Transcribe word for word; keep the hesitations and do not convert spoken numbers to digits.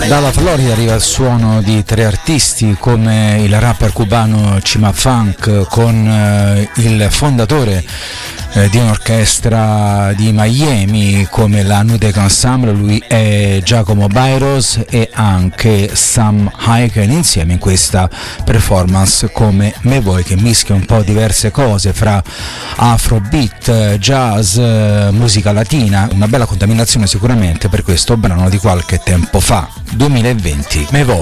Dalla Florida arriva il suono di tre artisti come il rapper cubano Chima Funk con eh, il fondatore eh, di un'orchestra di Miami come la Nudek Ensemble, lui è Giacomo Bairos, e anche Sam Hiken insieme in questa performance come Me Voi, che mischia un po' diverse cose fra afrobeat, jazz, musica latina, una bella contaminazione sicuramente per questo brano di qualche tempo fa, duemilaventi. Me Voi.